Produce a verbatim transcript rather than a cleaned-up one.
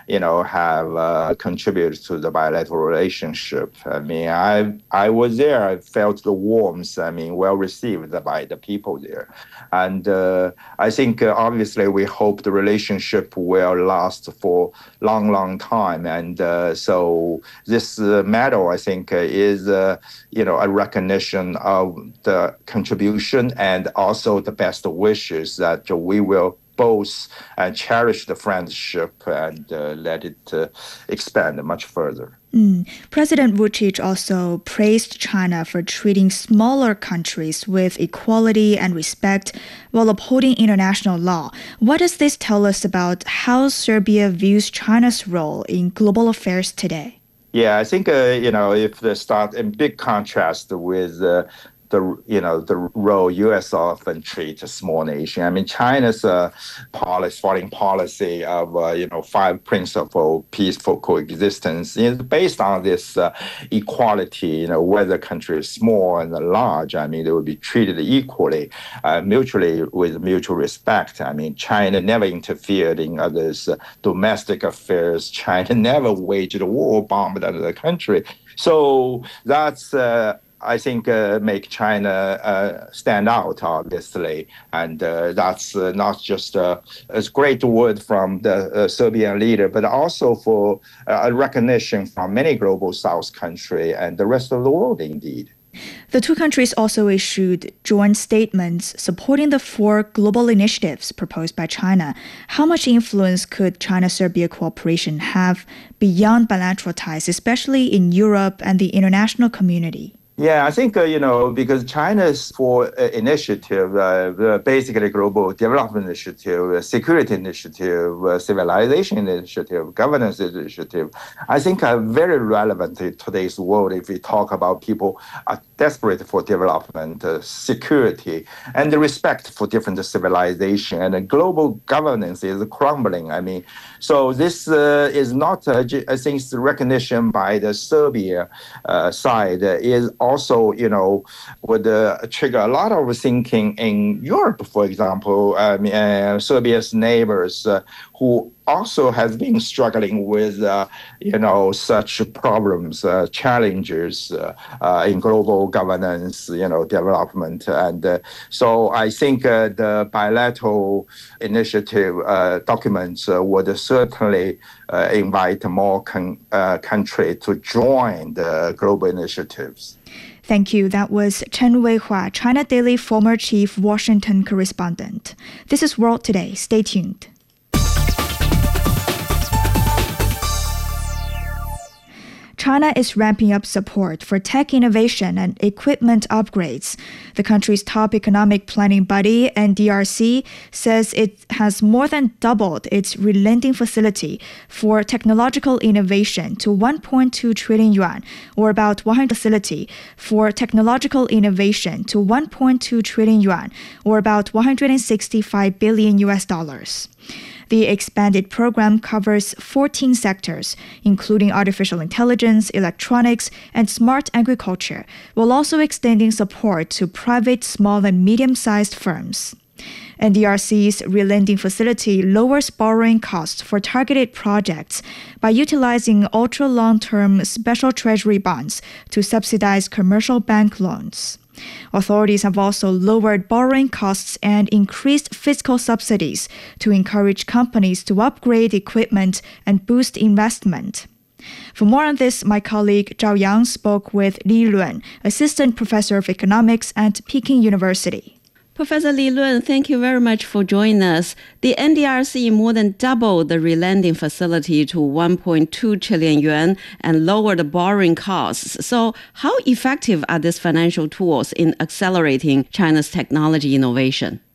you know, have uh, contributed to the bilateral relationship. I mean, I I was there. I felt the warmth. I mean, well received by the people there, and uh, I think uh, obviously we hope the relationship will last for long, long time. And uh, so this uh, medal, I think, uh, is uh, you know, a recognition of the contribution and also the best wishes that we will both uh, cherish the friendship and uh, let it uh, expand much further. Mm. President Vučić also praised China for treating smaller countries with equality and respect while upholding international law. What does this tell us about how Serbia views China's role in global affairs today? Yeah, I think, uh, you know, if they start in big contrast with uh, the, you know, the role U S often treats a small nation. I mean, China's uh, policy, foreign policy of, uh, you know, five principle peaceful coexistence is based on this uh, equality, you know, whether country is small and large. I mean, they will be treated equally, uh, mutually with mutual respect. I mean, China never interfered in others' uh, domestic affairs. China never waged a war, bombed another country. So that's, uh, I think, uh, make China uh, stand out, obviously. And uh, that's uh, not just uh, a great word from the uh, Serbian leader, but also for uh, a recognition from many global South countries and the rest of the world, indeed. The two countries also issued joint statements supporting the four global initiatives proposed by China. How much influence could China-Serbia cooperation have beyond bilateral ties, especially in Europe and the international community? Yeah, I think, uh, you know, because China's four uh, initiative, uh, basically global development initiative, uh, security initiative, uh, civilization initiative, governance initiative, I think are very relevant in today's world if we talk about people are desperate for development, uh, security, and the respect for different civilization. And uh, global governance is crumbling. I mean, so this uh, is not, uh, I think, the recognition by the Serbia uh, side uh, is also, you know, would uh, trigger a lot of thinking in Europe, for example. I mean, uh, Serbia's neighbors uh, who also has been struggling with, uh, you know, such problems, uh, challenges uh, uh, in global governance, you know, development. And uh, so I think uh, the bilateral initiative uh, documents uh, would certainly uh, invite more con- uh, countries to join the global initiatives. Thank you. That was Chen Weihua, China Daily former chief Washington correspondent. This is World Today. Stay tuned. China is ramping up support for tech innovation and equipment upgrades. The country's top economic planning body, N D R C, says it has more than doubled its relending facility for technological innovation to one point two trillion yuan, or about one hundred facility for technological innovation to one point two trillion yuan, or about one hundred sixty-five billion U S dollars. The expanded program covers fourteen sectors, including artificial intelligence, electronics, and smart agriculture, while also extending support to private small and medium-sized firms. N D R C's relending facility lowers borrowing costs for targeted projects by utilizing ultra-long-term special treasury bonds to subsidize commercial bank loans. Authorities have also lowered borrowing costs and increased fiscal subsidies to encourage companies to upgrade equipment and boost investment. For more on this, my colleague Zhao Yang spoke with Li Luan, Assistant Professor of Economics at Peking University. Professor Li Luan, thank you very much for joining us. The N D R C more than doubled the relending facility to one point two trillion yuan and lowered the borrowing costs. So how effective are these financial tools in accelerating China's technology innovation?